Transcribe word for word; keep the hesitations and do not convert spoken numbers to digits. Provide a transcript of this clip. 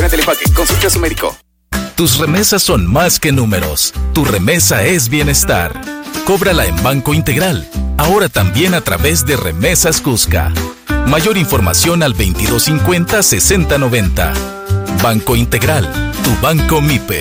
Telepaque, consulte a su médico. Tus remesas son más que números. Tu remesa es bienestar. Cóbrala en Banco Integral. Ahora también a través de Remesas Cusca. Mayor información al veintidós cincuenta, sesenta noventa. Banco Integral, tu banco MIPE.